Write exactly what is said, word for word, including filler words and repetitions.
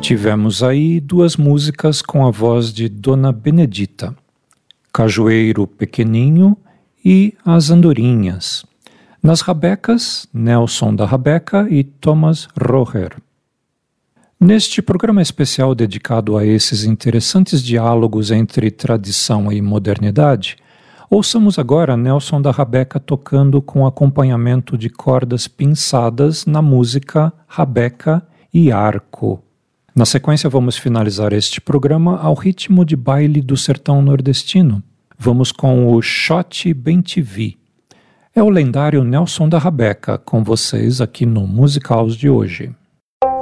Tivemos aí duas músicas com a voz de Dona Benedita, Cajueiro Pequeninho e As Andorinhas. Nas rabecas, Nelson da Rabeca e Thomas Roher. Neste programa especial dedicado a esses interessantes diálogos entre tradição e modernidade, ouçamos agora Nelson da Rabeca tocando com acompanhamento de cordas pinçadas na música Rabeca e Arco. Na sequência, vamos finalizar este programa ao ritmo de baile do sertão nordestino. Vamos com o Shot Bem Te Vi. É o lendário Nelson da Rabeca com vocês aqui no Musicaus de hoje.